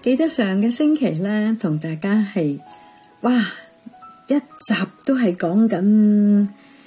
記得上個星期咧，同大家係一集都係講緊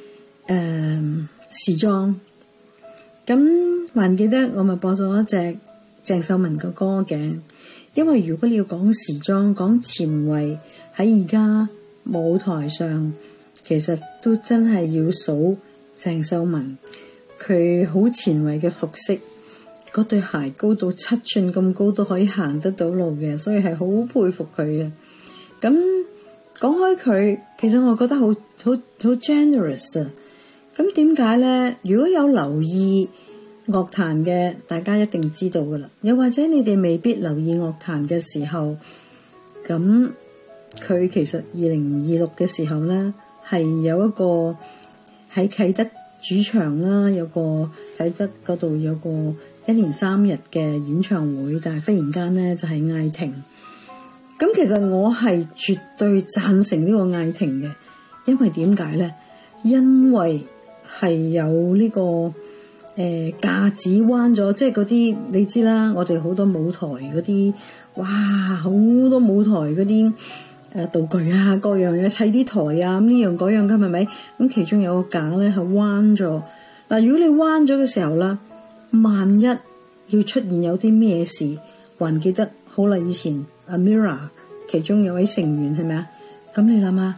時裝。咁還記得我咪播咗一隻鄭秀文嘅歌嘅，因為如果你要講時裝、講前衛，喺而家舞台上，其實都真係要數鄭秀文。佢好前衛嘅服飾，嗰對鞋高到7寸咁高都可以行得到路嘅，所以係好佩服佢嘅。咁講開佢，其實我覺得好 generous 啊。咁點解呢？如果有留意樂壇嘅，大家一定知道噶啦。又或者你哋未必留意樂壇嘅時候，咁佢其實2026嘅時候呢，係有一個喺啟德主場啦，有個啟德嗰度有個1連3日嘅演唱會，但係忽然間呢就係嗌停。咁其實我係絕對贊成呢個嗌停嘅，因為點解呢？因為係有呢個架子彎咗，即係嗰啲你知啦，我哋好多舞台嗰啲，好多舞台嗰啲道具啊，各樣嘢砌啲台啊，咁呢樣嗰樣嘅係咪？咁其中有個架咧係彎咗。嗱，如果你彎咗嘅時候啦，萬一要出現有啲咩事，還記得好啦，以前 Mirror 其中有位成員係咪啊？咁你諗下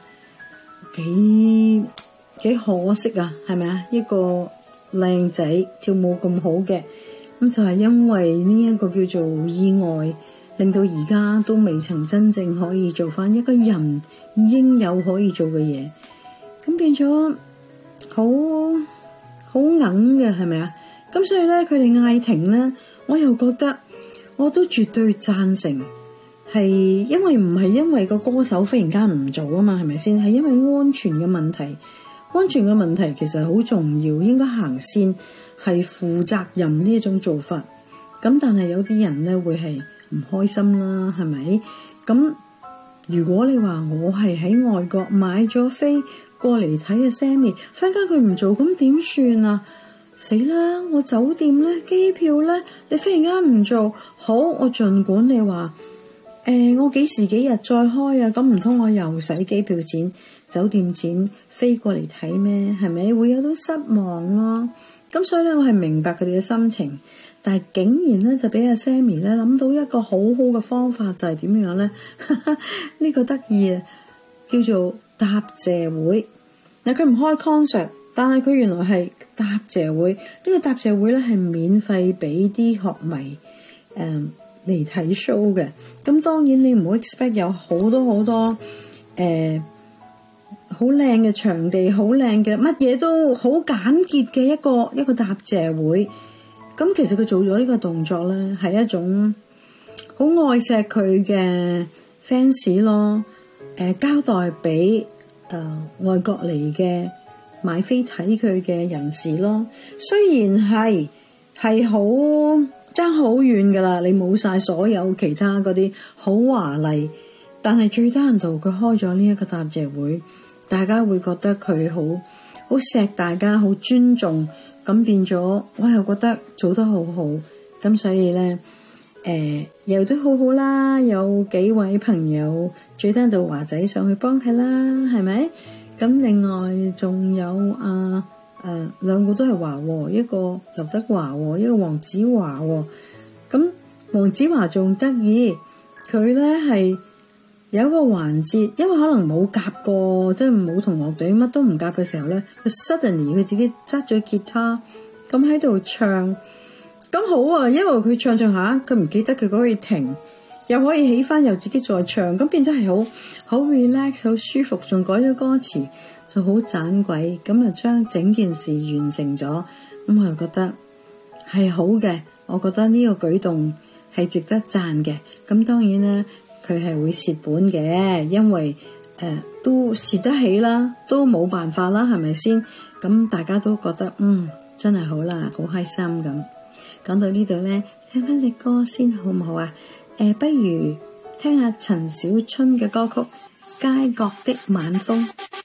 幾可惜啊，係咪啊？一個靚仔跳舞咁好嘅，咁就係因為呢一個叫做意外，令到而家都未曾真正可以做翻一個人應有可以做嘅嘢，咁變咗好硬嘅，係咪啊？咁所以咧，佢哋嗌停咧，我又覺得我都絕對贊成，係因為唔係因為個歌手忽然間唔做啊嘛，係咪先？係因為安全嘅問題。安全嘅問題其實好重要，應該行先，係負責任呢一種做法。咁但係有啲人咧會係唔開心啦，係咪？咁如果你話我係喺外國買咗飛過嚟睇嘅 Sammy， 忽然間佢唔做，咁點算啊？死啦！我酒店咧、機票咧，你忽然間唔做，好，我盡管你話我幾時幾日再開啊？咁唔通我又使機票錢、酒店錢飛過嚟睇咩？係咪會有到失望咯？咁所以咧，我係明白佢哋嘅心情，但係竟然咧就俾阿 Sammy 咧諗到一個好好嘅方法，就係點樣咧？呢個得意啊，叫做答謝會。嗱，佢唔開 concert，但係佢原來係答謝會。呢個答謝會咧係免費俾啲學迷嚟睇 show 嘅。咁當然你唔好 expect 有好多好靚嘅場地，好靚嘅乜嘢都好簡潔嘅一個答謝會。咁其實佢做咗呢個動作咧，係一種好愛錫佢嘅 fans 咯。交代俾外國嚟嘅買飛睇佢嘅人士咯。雖然係好爭好遠噶啦，你冇晒所有其他嗰啲好華麗，但係最低限度佢開咗呢一個答謝會，大家會覺得佢好錫大家，好尊重，咁變咗我又覺得做得好好，咁所以咧又都好好啦。有幾位朋友最低限度華仔上去幫佢啦，係咪？咁另外仲有兩個都係華喎，一個劉德華喎，一個黃子華喎。咁黃子華仲得意，佢咧係有一個環節，因為可能冇夾過，即係冇同樂隊乜都唔夾嘅時候咧，佢 suddenly 佢自己揸咗吉他，咁喺度唱，咁好啊！因為佢唱唱下，佢唔記得佢可以停，又可以起翻，又自己再唱，咁變咗係好 relax， 好舒服，仲改咗歌詞，就好盞鬼，咁啊將整件事完成咗，咁我又覺得係好嘅，我覺得呢個舉動係值得讚嘅。咁當然咧，佢係會蝕本嘅，因為都蝕得起啦，都冇辦法啦，係咪先？咁大家都覺得真係好啦，好開心咁。講到呢度咧，聽翻隻歌先好唔好啊？不如聽下陳小春嘅歌曲《街角的晚風》。